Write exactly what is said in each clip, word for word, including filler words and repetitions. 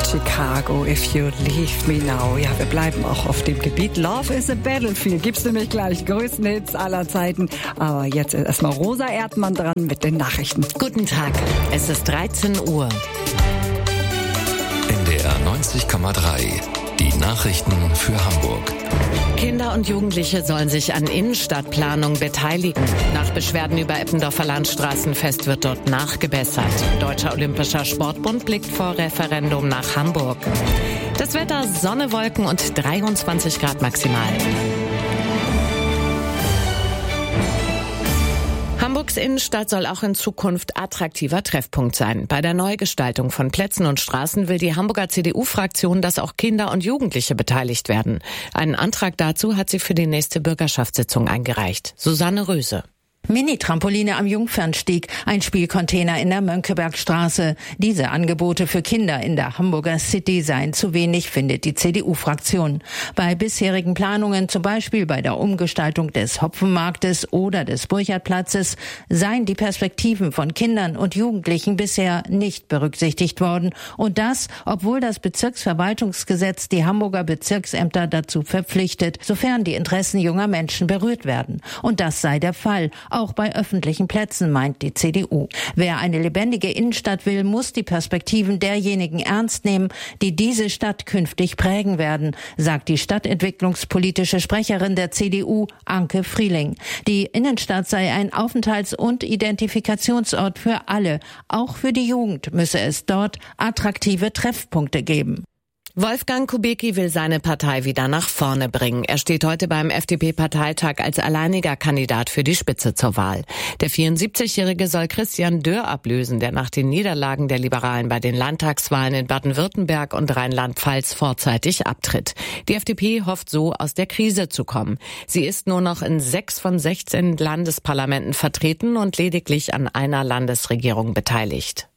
Chicago, If You Leave Me Now. Ja, wir bleiben auch auf dem Gebiet. Love is a Battlefield. Gibt's nämlich gleich größten Hits aller Zeiten. Aber jetzt ist erstmal Rosa Erdmann dran mit den Nachrichten. Guten Tag, es ist dreizehn Uhr. N D R neunzig Komma drei. Die Nachrichten für Hamburg. Kinder und Jugendliche sollen sich an Innenstadtplanung beteiligen. Nach Beschwerden über Eppendorfer Landstraßenfest wird dort nachgebessert. Deutscher Olympischer Sportbund blickt vor Referendum nach Hamburg. Das Wetter: Sonne, Wolken und dreiundzwanzig Grad maximal. Hamburgs Innenstadt soll auch in Zukunft attraktiver Treffpunkt sein. Bei der Neugestaltung von Plätzen und Straßen will die Hamburger C D U-Fraktion, dass auch Kinder und Jugendliche beteiligt werden. Einen Antrag dazu hat sie für die nächste Bürgerschaftssitzung eingereicht. Susanne Röse. Mini-Trampoline am Jungfernstieg, ein Spielcontainer in der Mönckebergstraße. Diese Angebote für Kinder in der Hamburger City seien zu wenig, findet die C D U-Fraktion. Bei bisherigen Planungen, zum Beispiel bei der Umgestaltung des Hopfenmarktes oder des Burchardplatzes, seien die Perspektiven von Kindern und Jugendlichen bisher nicht berücksichtigt worden. Und das, obwohl das Bezirksverwaltungsgesetz die Hamburger Bezirksämter dazu verpflichtet, sofern die Interessen junger Menschen berührt werden. Und das sei der Fall. Auch bei öffentlichen Plätzen, meint die C D U. Wer eine lebendige Innenstadt will, muss die Perspektiven derjenigen ernst nehmen, die diese Stadt künftig prägen werden, sagt die stadtentwicklungspolitische Sprecherin der C D U, Anke Frieling. Die Innenstadt sei ein Aufenthalts- und Identifikationsort für alle. Auch für die Jugend müsse es dort attraktive Treffpunkte geben. Wolfgang Kubicki will seine Partei wieder nach vorne bringen. Er steht heute beim F D P-Parteitag als alleiniger Kandidat für die Spitze zur Wahl. Der vierundsiebzigjährige soll Christian Dörr ablösen, der nach den Niederlagen der Liberalen bei den Landtagswahlen in Baden-Württemberg und Rheinland-Pfalz vorzeitig abtritt. Die F D P hofft so, aus der Krise zu kommen. Sie ist nur noch in sechs von sechzehn Landesparlamenten vertreten und lediglich an einer Landesregierung beteiligt.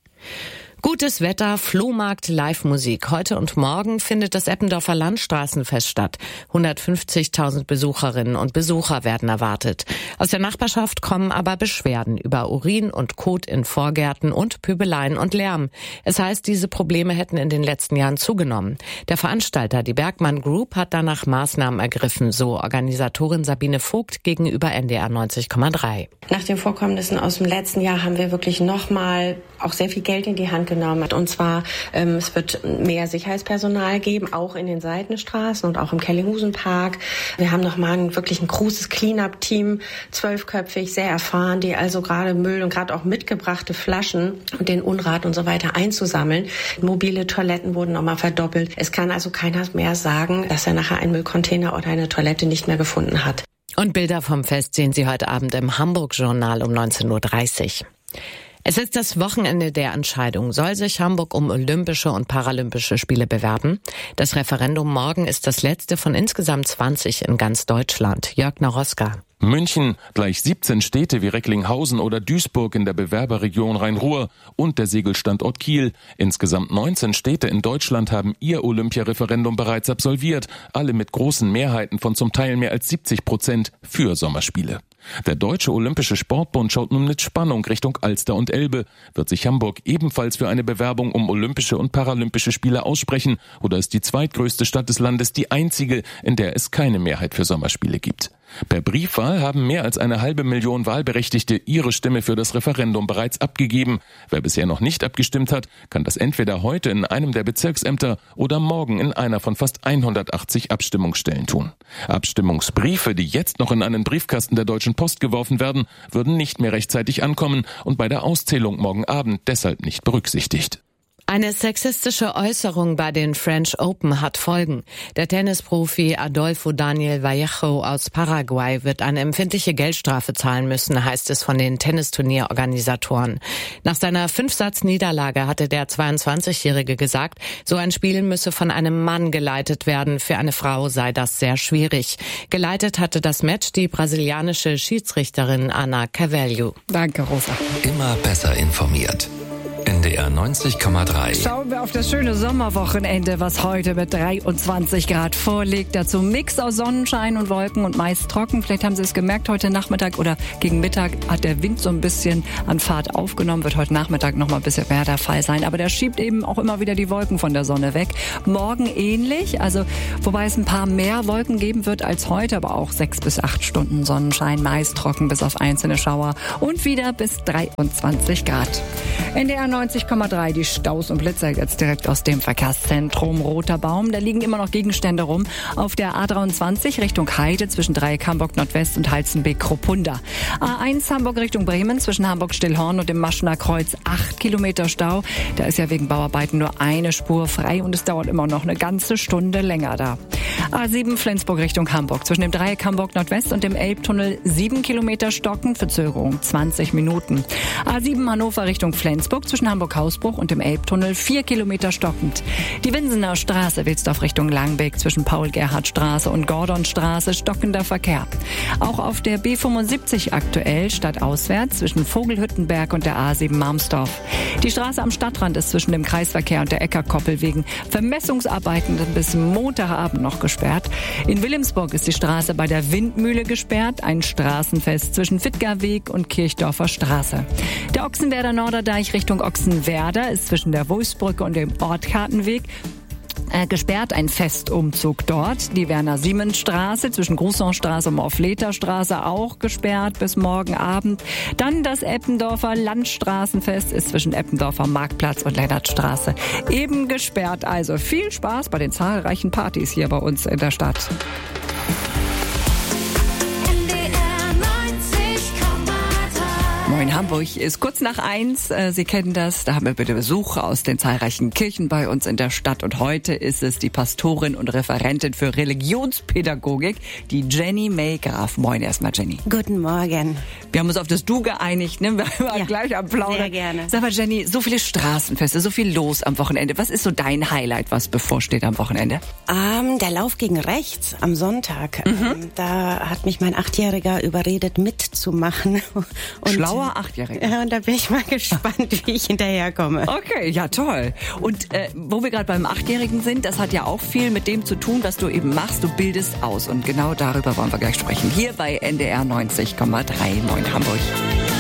Gutes Wetter, Flohmarkt, Live-Musik. Heute und morgen findet das Eppendorfer Landstraßenfest statt. hundertfünfzigtausend Besucherinnen und Besucher werden erwartet. Aus der Nachbarschaft kommen aber Beschwerden über Urin und Kot in Vorgärten und Pöbeleien und Lärm. Es heißt, diese Probleme hätten in den letzten Jahren zugenommen. Der Veranstalter, die Bergmann Group, hat danach Maßnahmen ergriffen, so Organisatorin Sabine Vogt gegenüber N D R neunzig Komma drei. Nach den Vorkommnissen aus dem letzten Jahr haben wir wirklich nochmal auch sehr viel Geld in die Hand genommen. Und zwar, ähm, es wird mehr Sicherheitspersonal geben, auch in den Seitenstraßen und auch im Kellinghusen-Park. Wir haben nochmal ein, wirklich ein großes Clean-up-Team, zwölfköpfig, sehr erfahren, die also gerade Müll und gerade auch mitgebrachte Flaschen und den Unrat und so weiter einzusammeln. Mobile Toiletten wurden nochmal verdoppelt. Es kann also keiner mehr sagen, dass er nachher einen Müllcontainer oder eine Toilette nicht mehr gefunden hat. Und Bilder vom Fest sehen Sie heute Abend im Hamburg-Journal um neunzehn Uhr dreißig. Es ist das Wochenende der Entscheidung. Soll sich Hamburg um Olympische und Paralympische Spiele bewerben? Das Referendum morgen ist das letzte von insgesamt zwanzig in ganz Deutschland. Jörg Naroska. München, gleich siebzehn Städte wie Recklinghausen oder Duisburg in der Bewerberregion Rhein-Ruhr und der Segelstandort Kiel. Insgesamt neunzehn Städte in Deutschland haben ihr Olympiareferendum bereits absolviert, alle mit großen Mehrheiten von zum Teil mehr als siebzig Prozent für Sommerspiele. Der Deutsche Olympische Sportbund schaut nun mit Spannung Richtung Alster und Elbe. Wird sich Hamburg ebenfalls für eine Bewerbung um Olympische und Paralympische Spiele aussprechen oder ist die zweitgrößte Stadt des Landes die einzige, in der es keine Mehrheit für Sommerspiele gibt? Per Briefwahl haben mehr als eine halbe Million Wahlberechtigte ihre Stimme für das Referendum bereits abgegeben. Wer bisher noch nicht abgestimmt hat, kann das entweder heute in einem der Bezirksämter oder morgen in einer von fast hundertachtzig Abstimmungsstellen tun. Abstimmungsbriefe, die jetzt noch in einen Briefkasten der Deutschen Post geworfen werden, würden nicht mehr rechtzeitig ankommen und bei der Auszählung morgen Abend deshalb nicht berücksichtigt. Eine sexistische Äußerung bei den French Open hat Folgen. Der Tennisprofi Adolfo Daniel Vallejo aus Paraguay wird eine empfindliche Geldstrafe zahlen müssen, heißt es von den Tennisturnierorganisatoren. Nach seiner Fünfsatz-Niederlage hatte der zweiundzwanzigjährige gesagt, so ein Spiel müsse von einem Mann geleitet werden. Für eine Frau sei das sehr schwierig. Geleitet hatte das Match die brasilianische Schiedsrichterin Ana Carvalho. Danke, Rosa. Immer besser informiert. N N D R neunzig Komma drei. Schauen wir auf das schöne Sommerwochenende, was heute mit dreiundzwanzig Grad vorliegt. Dazu ein Mix aus Sonnenschein und Wolken und meist trocken. Vielleicht haben Sie es gemerkt, heute Nachmittag oder gegen Mittag hat der Wind so ein bisschen an Fahrt aufgenommen. Wird heute Nachmittag noch mal ein bisschen mehr der Fall sein. Aber der schiebt eben auch immer wieder die Wolken von der Sonne weg. Morgen ähnlich, also wobei es ein paar mehr Wolken geben wird als heute, aber auch sechs bis acht Stunden Sonnenschein, meist trocken bis auf einzelne Schauer und wieder bis dreiundzwanzig Grad. N D R neunzig Komma drei, die Staus und Blitzer jetzt direkt aus dem Verkehrszentrum Roter Baum. Da liegen immer noch Gegenstände rum. Auf der A dreiundzwanzig Richtung Heide zwischen Dreieck Hamburg Nordwest und Halstenbeck-Kruppunda. A eins Hamburg Richtung Bremen zwischen Hamburg-Stillhorn und dem Maschener Kreuz acht Kilometer Stau. Da ist ja wegen Bauarbeiten nur eine Spur frei und es dauert immer noch eine ganze Stunde länger da. A sieben Flensburg Richtung Hamburg zwischen dem Dreieck Hamburg Nordwest und dem Elbtunnel sieben Kilometer stocken, Verzögerung zwanzig Minuten. A sieben Hannover Richtung Flensburg zwischen Hamburg-Hausbruch und dem Elbtunnel vier Kilometer stockend. Die Winsener Straße Wilsdorf Richtung Langbeck zwischen Paul-Gerhardt-Straße und Gordonstraße stockender Verkehr. Auch auf der B fünfundsiebzig aktuell stadtauswärts zwischen Vogelhüttenberg und der A sieben Marmsdorf. Die Straße am Stadtrand ist zwischen dem Kreisverkehr und der Eckerkoppel wegen Vermessungsarbeiten bis Montagabend noch gesperrt. In Wilhelmsburg ist die Straße bei der Windmühle gesperrt. Ein Straßenfest zwischen Wittgerweg und Kirchdorfer Straße. Der Ochsenwerder Norderdeich Richtung Ochsenwerder ist zwischen der Wolfsbrücke und dem Ortkartenweg Äh, gesperrt, ein Festumzug dort. Die Werner-Siemens-Straße zwischen Grussonstraße und Morfleter-Straße auch gesperrt bis morgen Abend. Dann das Eppendorfer Landstraßenfest ist zwischen Eppendorfer Marktplatz und Lennartstraße eben gesperrt. Also viel Spaß bei den zahlreichen Partys hier bei uns in der Stadt. Moin Hamburg ist kurz nach eins. Sie kennen das. Da haben wir bitte Besuch aus den zahlreichen Kirchen bei uns in der Stadt. Und heute ist es die Pastorin und Referentin für Religionspädagogik, die Jenny May Graf. Moin erstmal, Jenny. Guten Morgen. Wir haben uns auf das Du geeinigt, ne? Wir waren ja, gleich am Plaudern. Sehr gerne. Sag mal, Jenny, so viele Straßenfeste, so viel los am Wochenende. Was ist so dein Highlight, was bevorsteht am Wochenende? Ähm, der Lauf gegen rechts am Sonntag. Mhm. Ähm, da hat mich mein Achtjähriger überredet, mitzumachen. Und Schlauer Achtjähriger. Ja, und da bin ich mal gespannt, wie ich hinterherkomme. Okay, ja toll. Und äh, wo wir gerade beim Achtjährigen sind, das hat ja auch viel mit dem zu tun, was du eben machst. Du bildest aus. Und genau darüber wollen wir gleich sprechen. Hier bei N D R neunzig Komma drei. Moin Hamburg.